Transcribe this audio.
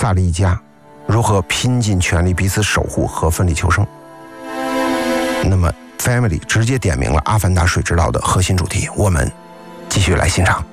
萨利一家如何拼尽全力彼此守护和奋力求生。那么 Family 直接点明了《阿凡达：水之道》的核心主题，我们继续来欣赏。